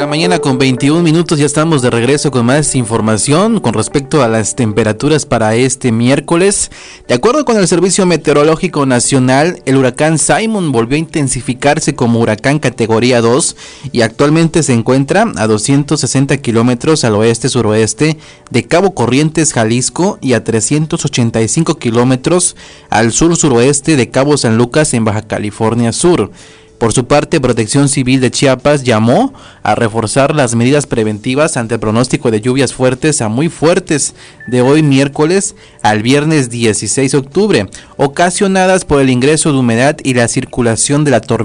la mañana con 21 minutos, ya estamos de regreso con más información con respecto a las temperaturas para este miércoles. De acuerdo con el Servicio Meteorológico Nacional, el huracán Simon volvió a intensificarse como huracán categoría 2 y actualmente se encuentra a 260 kilómetros al oeste-suroeste de Cabo Corrientes, Jalisco, y a 385 kilómetros al sur-suroeste de Cabo San Lucas en Baja California Sur. Por su parte, Protección Civil de Chiapas llamó a reforzar las medidas preventivas ante el pronóstico de lluvias fuertes a muy fuertes de hoy miércoles al viernes 16 de octubre, ocasionadas por el ingreso de humedad y la circulación de la tormenta